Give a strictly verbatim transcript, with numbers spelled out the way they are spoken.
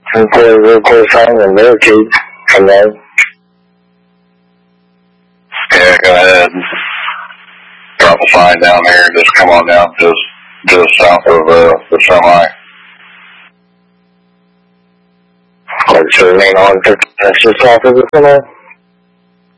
We'll, we'll go find the barricade from there. Yeah, go ahead. Drop a sign down here. Just come on down just just south of uh, the semi. So remain on fifty, just south of the semi.